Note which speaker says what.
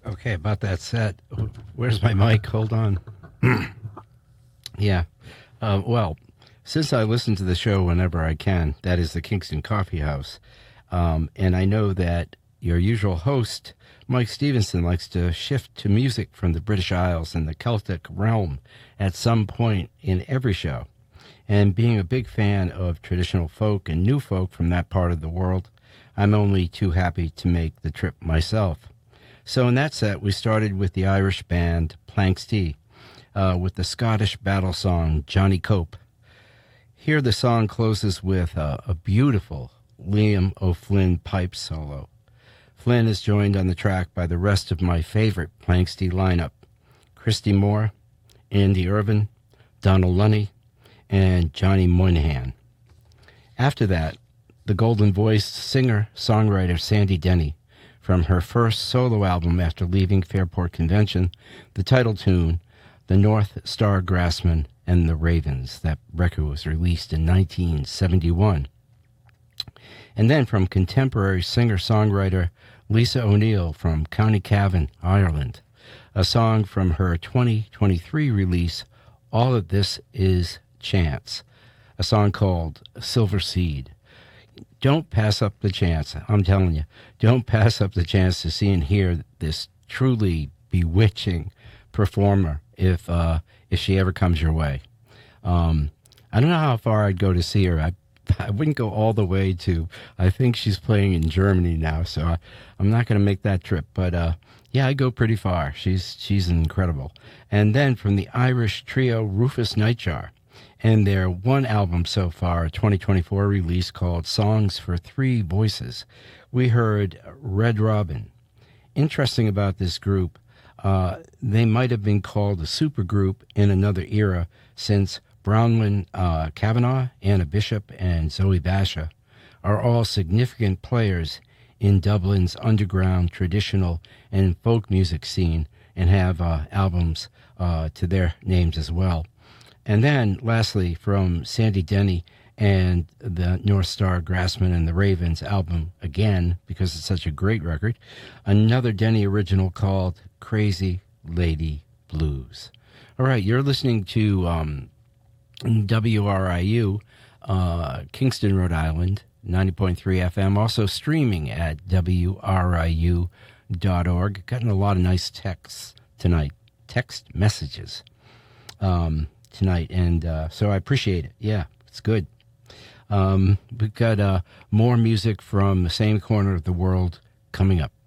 Speaker 1: Okay, about that set. Where's my mic? Hold on. Yeah. Well, since I listen to the show whenever I can, that is the Kingston Coffee House, and I know that your usual host, Mike Stevenson, likes to shift to music from the British Isles and the Celtic realm at some point in every show. And being a big fan of traditional folk and new folk from that part of the world, I'm only too happy to make the trip myself. So in that set, we started with the Irish band Planxty with the Scottish battle song Johnny Cope. Here the song closes with a beautiful Liam O'Flynn pipe solo. Flynn is joined on the track by the rest of my favorite Planxty lineup: Christy Moore, Andy Irvin, Donald Lunny, and Johnny Moynihan. After that, the golden-voiced singer-songwriter Sandy Denny, from her first solo album after leaving Fairport Convention, the title tune, The North Star Grassmen and the Ravens. That record was released in 1971. And then from contemporary singer-songwriter Lisa O'Neill from County Cavan, Ireland, a song from her 2023 release, All of This Is Chance, a song called Silver Seed. Don't pass up the chance. I'm telling you, don't pass up the chance to see and hear this truly bewitching performer if she ever comes your way. I don't know how far I'd go to see her. I wouldn't go all the way to, I think she's playing in Germany now, so I'm not going to make that trip. But yeah, I go pretty far. She's incredible. And then from the Irish trio Rufus Nightjar, and their one album so far, a 2024 release called Songs for Three Voices, we heard Red Robin. Interesting about this group, they might have been called a supergroup in another era, since Bronwyn Kavanagh, Anna Bishop, and Zoe Basha are all significant players in Dublin's underground traditional and folk music scene, and have albums to their names as well. And then, lastly, from Sandy Denny and the North Star Grassmen and the Ravens album, again, because it's such a great record, another Denny original called Crazy Lady Blues. All right, you're listening to WRIU, Kingston, Rhode Island, 90.3 FM, also streaming at WRIU.org. Gotten a lot of nice texts tonight, text messages. Tonight, and so I appreciate it. Yeah, it's good. We've got more music from the same corner of the world coming up.